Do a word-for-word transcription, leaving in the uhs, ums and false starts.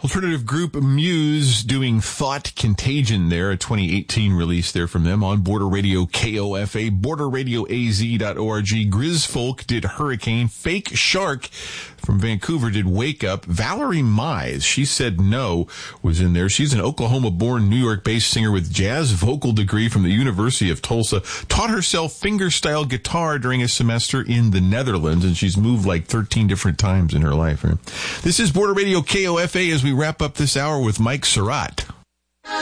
Alternative group Muse doing Thought Contagion there, a twenty eighteen release there from them on Border Radio K O F A, border radio a z dot org. Grizfolk did Hurricane. Fake Shark from Vancouver did Wake Up. Valerie Mize, She Said No, was in there. She's an Oklahoma-born, New York-based singer with jazz vocal degree from the University of Tulsa. Taught herself fingerstyle guitar during a semester in the Netherlands, and she's moved like thirteen different times in her life. This is Border Radio K O F A as we wrap up this hour with Mike Surratt.